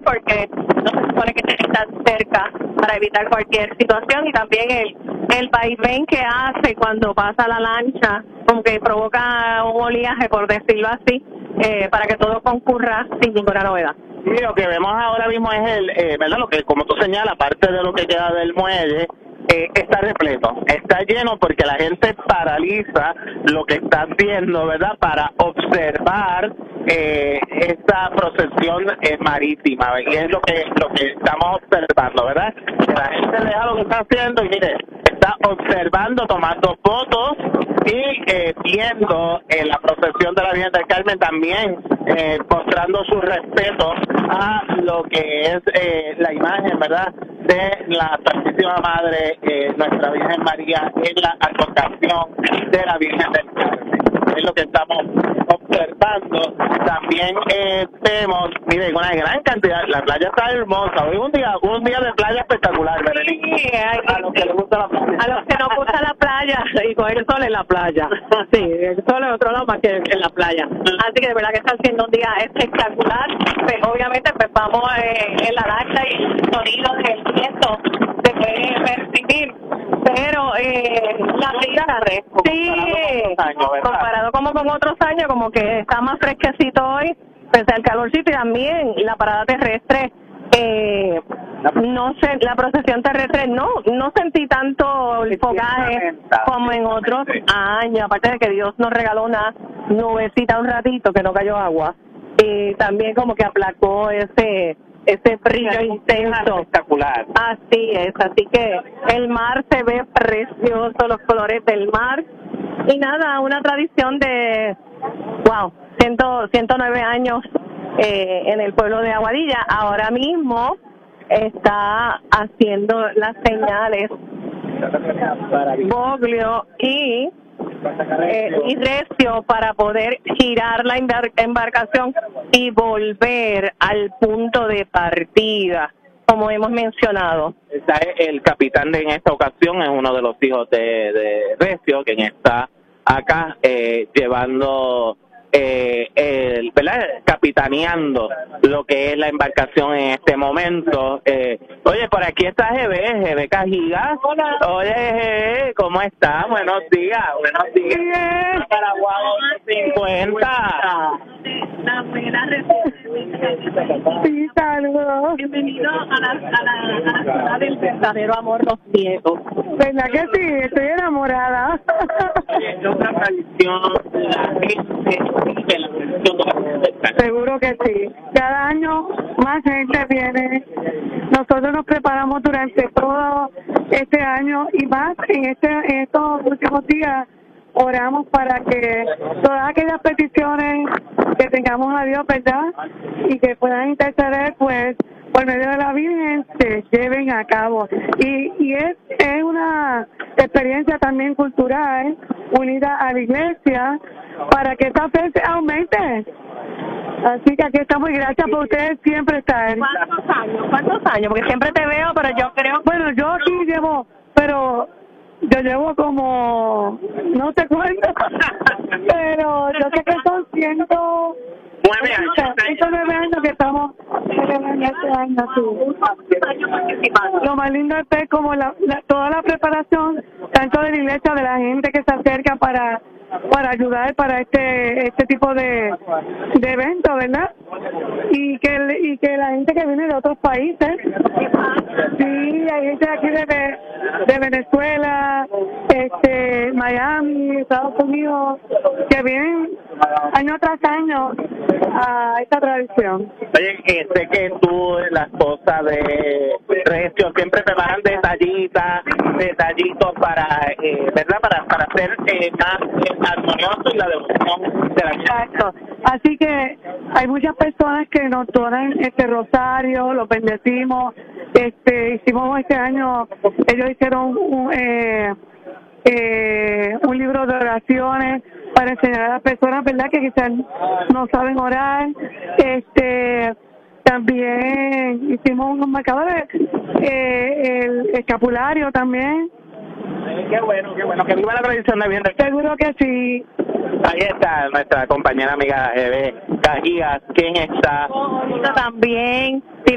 porque no se supone que tiene que estar cerca para evitar cualquier situación, y también el vaivén que hace cuando pasa la lancha, como que provoca un oleaje, por decirlo así, para que todo concurra sin ninguna novedad. Sí, lo que vemos ahora mismo es ¿verdad? Lo que, como tú señalas, parte de lo que queda del muelle, está repleto, está lleno porque la gente paraliza lo que está haciendo, ¿verdad?, para observar esta procesión marítima, y es lo que estamos observando, ¿verdad? Que la gente deja lo que está haciendo y mire, está observando, tomando fotos y viendo la procesión de la Virgen del Carmen, también mostrando su respeto a lo que es la imagen, ¿verdad?, de la Santísima Madre, nuestra Virgen María, en la advocación de la Virgen del Carmen. Es lo que estamos observando. También vemos, miren, una gran cantidad, la playa está hermosa. Hoy un día de playa espectacular, ¿verdad? Sí, a los que les gusta la playa. A los que nos gusta la playa y coger el sol en la playa. Sí, el sol en otro lado más que en la playa. Así que de verdad que está siendo un día espectacular. Pues obviamente pues vamos en la lancha y el sonido del viento se puede percibir. Pero la brisa, sí, comparado como con otros años, como que está más fresquecito hoy, pese al calorcito, y también la parada terrestre, no sé, la procesión terrestre, no sentí tanto el fogaje como en otros años, aparte de que Dios nos regaló una nubecita un ratito que no cayó agua, y también como que aplacó ese brillo intenso. Espectacular. Así es, así que el mar se ve precioso, los colores del mar, y nada, una tradición de, 109 años en el pueblo de Aguadilla. Ahora mismo está haciendo las señales Boglio y Recio para poder girar la embarcación y volver al punto de partida, como hemos mencionado. El capitán en esta ocasión es uno de los hijos de Recio, quien está acá llevando, ¿verdad?, capitaneando lo que es la embarcación en este momento. Oye, por aquí está Jebe Cajigas. Hola. Oye, Jebe, ¿cómo está? Buenos días. Bien. Paraguay 50. La buena residencia. Sí, saludos. Bienvenido a la ciudad del verdadero amor, Los Ciegos. ¿Verdad que sí? Estoy enamorada. Es otra tradición, la gente vive la tradición de la Virgen del Carmen. Seguro que sí. Cada año más gente viene. Nosotros nos preparamos durante todo este año y más en estos últimos días. Oramos para que todas aquellas peticiones que tengamos a Dios, ¿verdad?, y que puedan interceder, pues, por medio de la Virgen, se lleven a cabo. Y es una experiencia también cultural, unida a la iglesia, para que esta fe se aumente. Así que aquí estamos, y gracias por ustedes siempre estar. ¿Cuántos años? Porque siempre te veo, pero yo creo... Bueno, yo aquí yo llevo como, no te cuento, pero yo sé que son 109 años que estamos celebrando este año. Sí. Lo más lindo es ver como toda la preparación, tanto de la iglesia, de la gente que se acerca para ayudar para este tipo de evento, ¿verdad? Y que la gente que viene de otros países, sí, hay gente aquí de Venezuela, Miami, Estados Unidos, que vienen año tras año a esta tradición. Oye, sé que tú, la esposa de Recio, siempre preparan detallitos para, ¿verdad?, para hacer más armonioso y la devoción de la Virgen. Exacto. Así que hay muchas personas que nos donan este rosario, los bendecimos. Hicimos este año, ellos hicieron un libro de oraciones para enseñar a las personas, ¿verdad?, que quizás no saben orar. También hicimos unos marcadores, el escapulario también. Qué bueno, que viva la tradición de Virgen del Carmen. Seguro que sí. Ahí está nuestra compañera amiga Jebe Cajigas, quien está también